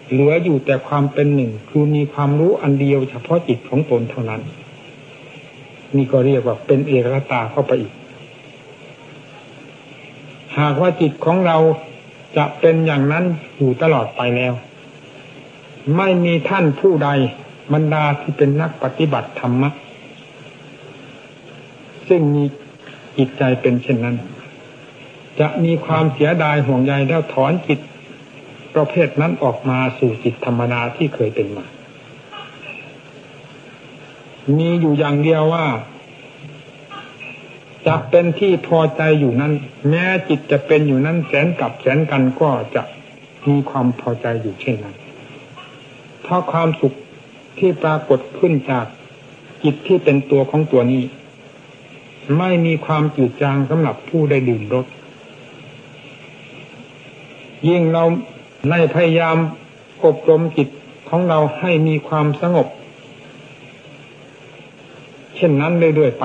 เหลืออยู่แต่ความเป็นหนึ่งคือมีความรู้อันเดียวเฉพาะจิตของตนเท่านั้นนี่ก็เรียกว่าเป็นเอกคตาเข้าไปอีกหากว่าจิตของเราจะเป็นอย่างนั้นอยู่ตลอดไปแล้วไม่มีท่านผู้ใดบรรดาที่เป็นนักปฏิบัติธรรมะซึ่งมีจิตใจเป็นเช่นนั้นจะมีความเสียดายห่วงใยแล้วถอนจิตประเภทนั้นออกมาสู่จิตธรรมดาที่เคยเป็นมามีอยู่อย่างเดียวว่าจะเป็นที่พอใจอยู่นั้นแม้จิตจะเป็นอยู่นั้นแสนกับแสนกันก็จะมีความพอใจอยู่เช่นนั้นเพราะความสุขที่ปรากฏขึ้นจากจิตที่เป็นตัวของตัวนี้ไม่มีความจืดจางสำหรับผู้ได้ดื่มรสยิ่งเราในพยายามอบรมจิตของเราให้มีความสงบเช่นนั้นเรื่อยๆไป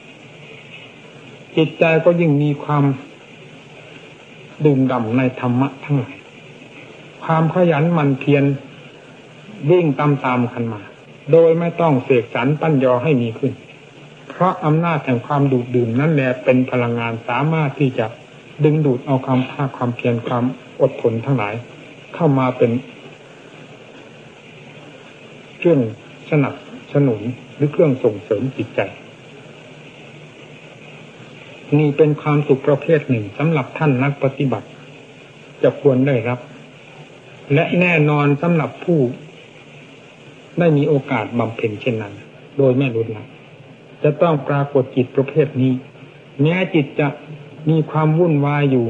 จิตใจก็ยิ่งมีความดื่มด่ำในธรรมะทั้งหลายความขยันหมั่นเพียรวิ่งตามๆกันมาโดยไม่ต้องเสกสรรปั้นยอให้มีขึ้นเพราะอำนาจแห่งความดูดดื่มนั่นแหละเป็นพลังงานสามารถที่จะดึงดูดเอาความภาคความเพียรความอดทนทั้งหลายเข้ามาเป็นเครื่องสนับสนุนหรือเครื่องส่งเสริมจิตใจนี่เป็นความสุขประเภทหนึ่งสำหรับท่านนักปฏิบัติจะควรได้รับและแน่นอนสำหรับผู้ได้มีโอกาสบำเพ็ญเช่นนั้นโดยไม่ลดละจะต้องปรากฏจิตประเภทนี้แม้จิตจะมีความวุ่นวายอยู่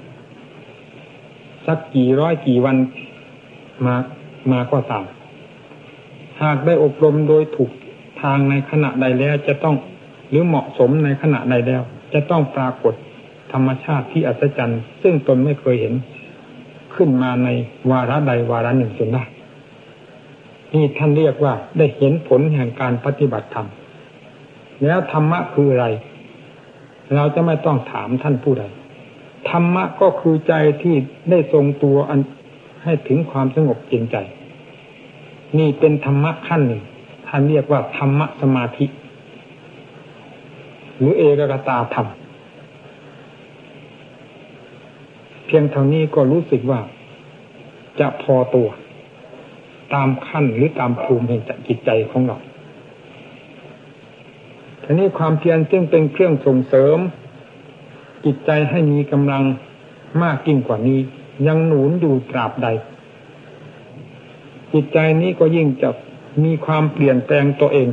สักกี่ร้อยกี่วันมาก็ตามหากได้อบรมโดยถูกทางในขณะใดแล้วจะต้องหรือเหมาะสมในขณะใดแล้วจะต้องปรากฏธรรมชาติที่อัศจรรย์ซึ่งตนไม่เคยเห็นขึ้นมาในวาระใดวาระหนึ่งจนได้นี่ท่านเรียกว่าได้เห็นผลแห่งการปฏิบัติธรรมแล้วธรรมะคืออะไรเราจะไม่ต้องถามท่านผู้ใดธรรมะก็คือใจที่ได้ทรงตัวอันให้ถึงความสงบเย็นใจนี่เป็นธรรมะขั้นหนึ่งท่านเรียกว่าธรรมะสมาธิหรือเอกคตาธรรมเพียงเท่านี้ก็รู้สึกว่าจะพอตัวตามขั้นหรือตามภูมิแห่งจิตใจของเราทีนี้ความเพียรซึ่งเป็นเครื่องส่งเสริมจิตใจให้มีกำลังมากยิ่งกว่านี้ยังหนุนอยู่ตราบใดจิตใจนี้ก็ยิ่งจะมีความเปลี่ยนแปลงตัวเอง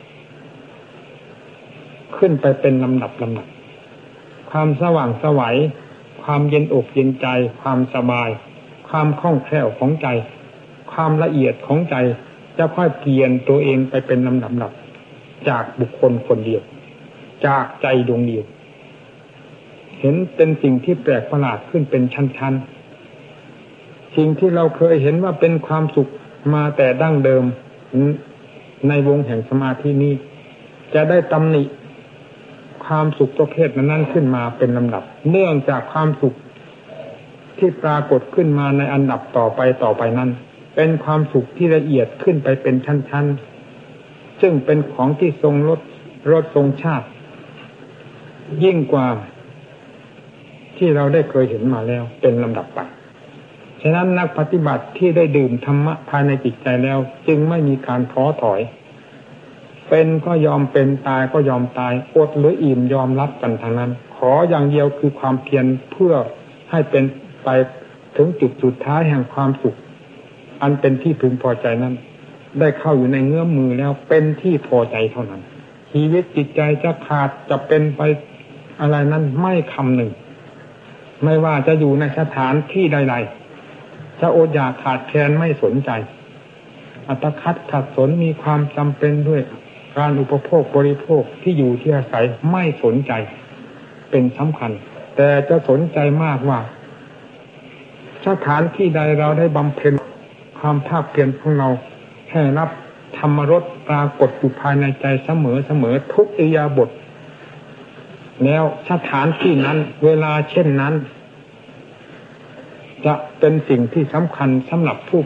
ขึ้นไปเป็นลำดับความสว่างไสวความเย็นอกเย็นใจความสบายความคล่องแคล่วของใจความละเอียดของใจจะค่อยเปลี่ยนตัวเองไปเป็นลำดับจากบุคคลคนเดียวจากใจดวงเดียวเห็นเป็นสิ่งที่แปลกประหลาดขึ้นเป็นชั้นๆสิ่งที่เราเคยเห็นว่าเป็นความสุขมาแต่ดั้งเดิมในวงแห่งสมาธินี้จะได้ตำหนิความสุขประเภทนั้นขึ้นมาเป็นลำดับเนื่องจากความสุขที่ปรากฏขึ้นมาในอันดับต่อไปนั้นเป็นความสุขที่ละเอียดขึ้นไปเป็นชั้นๆซึ่งเป็นของที่ทรงรสทรงชาติยิ่งกว่าที่เราได้เคยเห็นมาแล้วเป็นลำดับไปฉะนั้นนักปฏิบัติที่ได้ดื่มธรรมะภายในจิตใจแล้วจึงไม่มีการท้อถอยเป็นก็ยอมเป็นตายก็ยอมตายอดหรืออิ่มยอมรับกันทางนั้นขออย่างเดียวคือความเพียรเพื่อให้เป็นไปถึงจุดสุดท้ายแห่งความสุขอันเป็นที่พึงพอใจนั้นได้เข้าอยู่ในเงื้อมมือแล้วเป็นที่พอใจเท่านั้นชีวิตจิตใจจะขาดจะเป็นไปอะไรนั้นไม่คำหนึ่งไม่ว่าจะอยู่ในสถานที่ใดๆจะอดอยากขาดแคลนไม่สนใจอัตคัดขัดสนมีความจำเป็นด้วยการอุปโภคบริโภคที่อยู่ที่อาศัยไม่สนใจเป็นสำคัญแต่จะสนใจมากว่าสถานที่ใดเราได้บำเพ็ญความภาคเพียรของเราให้รับธรรมรสปรากฏอยู่ภายในใจเสมอทุกอิริยาบถแล้วสถานที่นั้นเวลาเช่นนั้นจะเป็นสิ่งที่สำคัญสำหรับผู้